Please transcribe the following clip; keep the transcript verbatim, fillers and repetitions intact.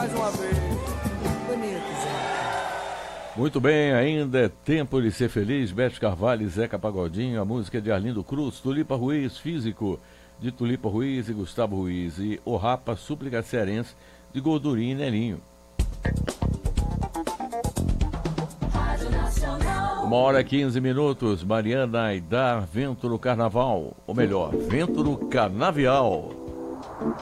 mais uma vez. Bonito, Zé. Muito bem, ainda é tempo de ser feliz. Bete Carvalho e Zeca Pagodinho. A música é de Arlindo Cruz, Tulipa Ruiz, Físico, de Tulipa Ruiz e Gustavo Ruiz. E O Rapa, Súplica Cearense, de Gordurinha e Nelinho. Uma hora e quinze minutos. Mariana Aidar, Vento no Carnaval. Ou melhor, Vento no Canavial.